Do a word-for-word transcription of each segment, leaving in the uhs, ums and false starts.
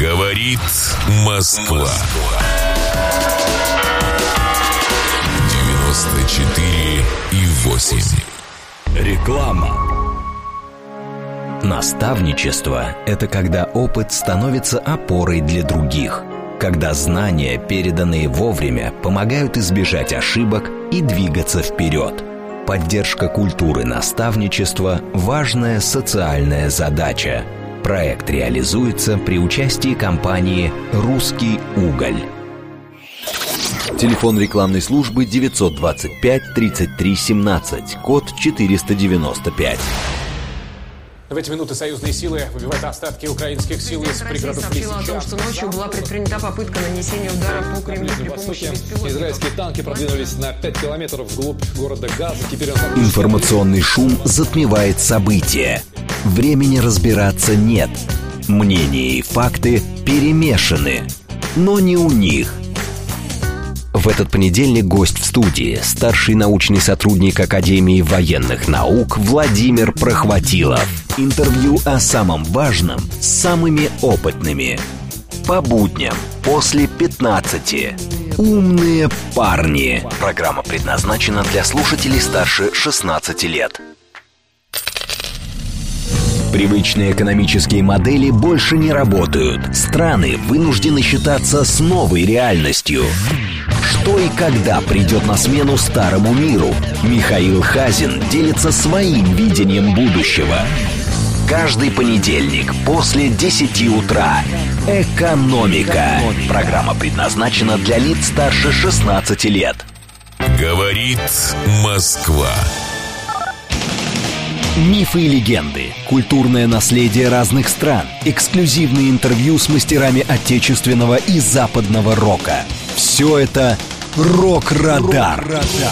Говорит Москва. девяносто четыре и восемь. Реклама. Наставничество – это когда опыт становится опорой для других. Когда знания, переданные вовремя, помогают избежать ошибок и двигаться вперед. Поддержка культуры наставничества – важная социальная задача. Проект реализуется при участии компании «Русский уголь». Телефон рекламной службы девятьсот двадцать пять тридцать три семнадцать, код четыреста девяносто пять. В эти минуты союзные силы выбивают остатки украинских сил из пригородов Лисичанска. Сообщила о том, что ночью была предпринята попытка нанесения удара по Кремлю при помощи беспилотников. Израильские танки продвинулись на пять километров вглубь города Газа. Теперь он... Информационный шум затмевает события. Времени разбираться нет. Мнения и факты перемешаны. Но не у них. В этот понедельник гость в студии, старший научный сотрудник Академии военных наук Владимир Прохватилов. Интервью о самом важном с самыми опытными. По будням после пятнадцати. Умные парни. Программа предназначена для слушателей старше шестнадцати лет. Привычные экономические модели больше не работают. Страны вынуждены считаться с новой реальностью. Что и когда придет на смену старому миру? Михаил Хазин делится своим видением будущего. Каждый понедельник после десяти утра. Экономика. Программа предназначена для лиц старше шестнадцати лет. Говорит Москва. Мифы и легенды, культурное наследие разных стран, эксклюзивные интервью с мастерами отечественного и западного рока. Все это «Рок-Радар».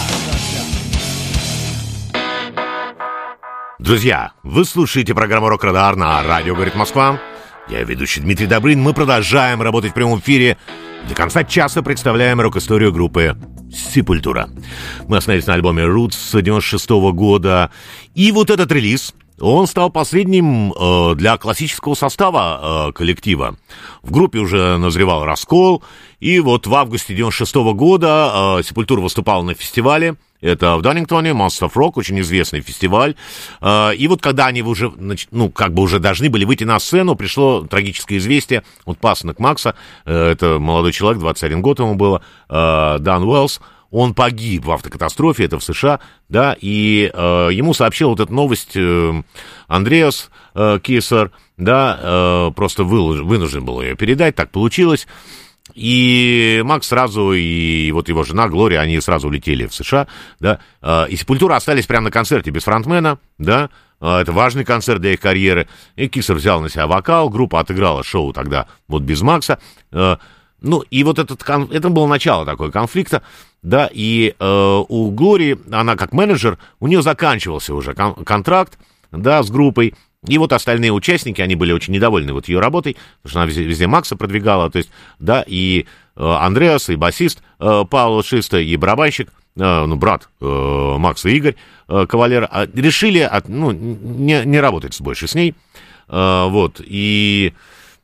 Друзья, вы слушаете программу «Рок-Радар» на радио «Говорит Москва». Я ведущий Дмитрий Добрын. Мы продолжаем работать в прямом эфире. До конца часа представляем рок-историю группы «Сепультура». Мы остановились на альбоме «Roots» девяносто шестого года. И вот этот релиз, он стал последним э, для классического состава э, коллектива. В группе уже назревал раскол. И вот в августе девяносто шестого года э, «Сепультура» выступала на фестивале. Это в Даннингтоне, Monsters of Rock, очень известный фестиваль. И вот когда они уже, ну, как бы уже должны были выйти на сцену, пришло трагическое известие от пасынок Макса, это молодой человек, двадцать один год ему было, Дан Уэллс, он погиб в автокатастрофе, это в США, да, и ему сообщил вот эту новость Андреас Кисер, да, просто вынужден был ее передать, так получилось. И Макс сразу, и вот его жена Глория, они сразу улетели в США, да, и Сепультура остались прямо на концерте без фронтмена, да, это важный концерт для их карьеры, и Кисер взял на себя вокал, группа отыграла шоу тогда вот без Макса, ну, и вот этот, это было начало такого конфликта, да, и у Глории, она как менеджер, у нее заканчивался уже контракт, да, с группой. И вот остальные участники, они были очень недовольны вот ее работой, потому что она везде, везде Макса продвигала, то есть, да, и э, Андреас, и басист э, Пауло Шиста, и барабанщик, э, ну, брат э, Макса Игорь э, Кавалер, э, решили, от, ну, не, не работать больше с ней, э, вот, и...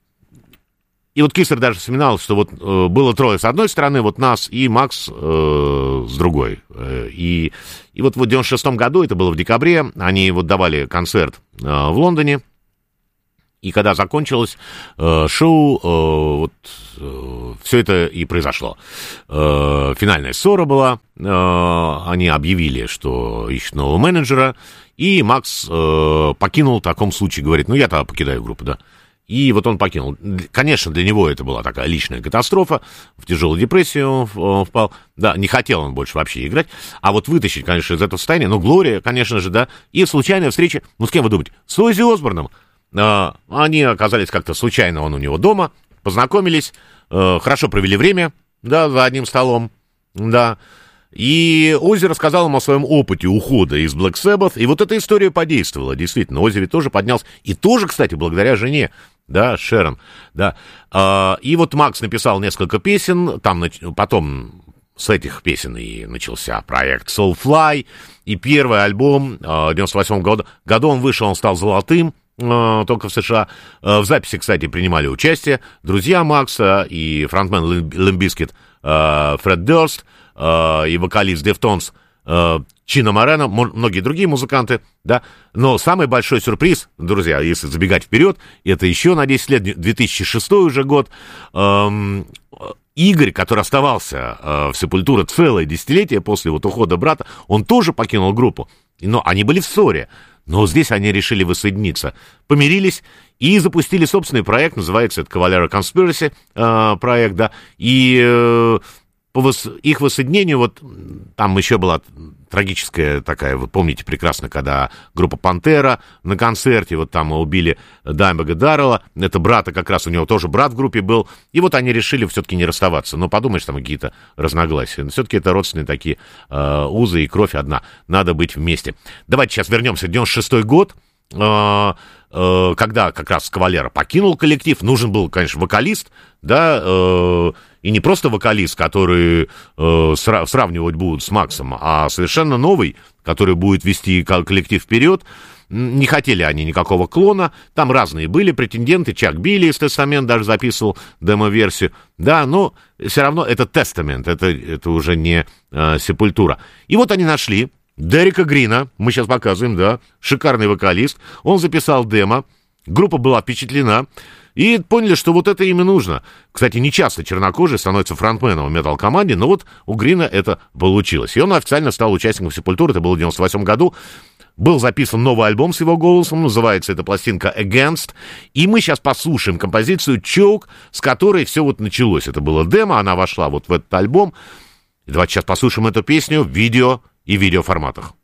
И вот Кисер даже вспоминал, что вот э, было трое с одной стороны, вот нас и Макс э, с другой. Э, и, и вот в девяносто шестом году, это было в декабре, они вот давали концерт э, в Лондоне. И когда закончилось э, шоу, э, вот э, все это и произошло. Э, финальная ссора была, э, они объявили, что ищут нового менеджера, и Макс э, покинул в таком случае, говорит, ну я тогда покидаю группу, да. И вот он покинул. Конечно, для него это была такая личная катастрофа, в тяжелую депрессию он впал. Да, не хотел он больше вообще играть. А вот вытащить, конечно, из этого состояния, ну, Глория, конечно же, да. И случайная встреча, ну, с кем вы думаете? С Оззи Осборном. А, они оказались как-то случайно, он у него дома, познакомились, а, хорошо провели время, да, за одним столом, да. И Оззи рассказал ему о своем опыте ухода из Black Sabbath, и вот эта история подействовала, действительно. Оззи ведь тоже поднялся, и тоже, кстати, благодаря жене, да, Шерон, да. И вот Макс написал несколько песен, там потом с этих песен и начался проект Soulfly, и первый альбом в девяносто восьмом году, году он вышел, он стал золотым, э, только в США. Э, в записи, кстати, принимали участие друзья Макса и фронтмен Limp Bizkit э, Фред Дёрст, э, и вокалист Deftones э, Чино Морено, многие другие музыканты, да. Но самый большой сюрприз, друзья, если забегать вперед, это еще на десять лет, две тысячи шестой уже год, эм, Игорь, который оставался э, в Сепультуре целое десятилетие после вот ухода брата, он тоже покинул группу. Но они были в ссоре. Но здесь они решили воссоединиться. Помирились и запустили собственный проект. Называется это Cavalera Conspiracy э, проект, да. И э, по вос... их воссоединению, вот там еще была трагическая такая, вы помните прекрасно, когда группа «Пантера» на концерте, вот там убили Даймбага Даррелла, это брата как раз, у него тоже брат в группе был, и вот они решили все-таки не расставаться. Но подумаешь, там какие-то разногласия. Но все-таки это родственные такие э, узы, и кровь одна. Надо быть вместе. Давайте сейчас вернемся в девяносто шестой год, э, э, когда как раз Cavalera покинул коллектив. Нужен был, конечно, вокалист, да, э, и не просто вокалист, который э, сра- сравнивать будут с Максом, а совершенно новый, который будет вести коллектив вперед. Не хотели они никакого клона. Там разные были претенденты. Чак Билли из Testament даже записывал демо-версию. Да, но все равно это Testament, это, это уже не э, Сепультура. И вот они нашли Дерека Грина, мы сейчас показываем, да, шикарный вокалист. Он записал демо, группа была впечатлена. И поняли, что вот это им и нужно. Кстати, не часто чернокожий становится фронтменом в метал-команде, но вот у Грина это получилось. И он официально стал участником Сепультуры, это было в девяносто восьмом году. Был записан новый альбом с его голосом, называется эта пластинка «Against». И мы сейчас послушаем композицию «Choke», с которой все вот началось. Это было демо, она вошла вот в этот альбом. И давайте сейчас послушаем эту песню в видео и видеоформатах.